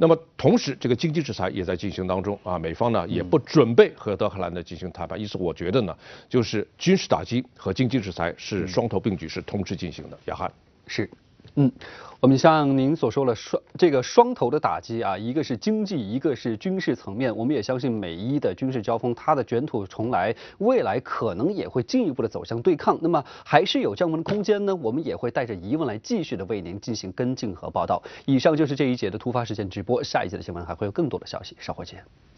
那么同时，这个经济制裁也在进行当中啊，美方呢也不准备和德黑兰呢进行谈判，因此我觉得呢，就是军事打击和经济制裁是双头并举，是同时进行的。亚汉是。我们像您所说的双头的打击啊，一个是经济，一个是军事层面。我们也相信美伊的军事交锋，它的卷土重来，未来可能也会进一步的走向对抗。那么还是有降温的空间呢？我们也会带着疑问来继续的为您进行跟进和报道。以上就是这一节的突发事件直播，下一节的新闻还会有更多的消息，稍后见。